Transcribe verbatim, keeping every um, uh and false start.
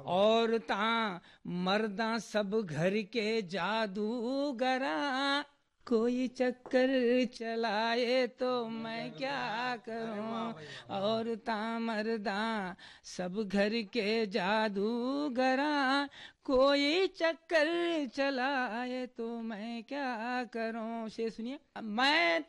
औरतां मर्दां सब घर के जादूगरा, कोई चक्कर चलाए तो मैं क्या करूं। औरतां मर्दां सब घर के जादूगरा, कोई चक्कर चलाए तो मैं क्या करूं। से सुनिए, मैं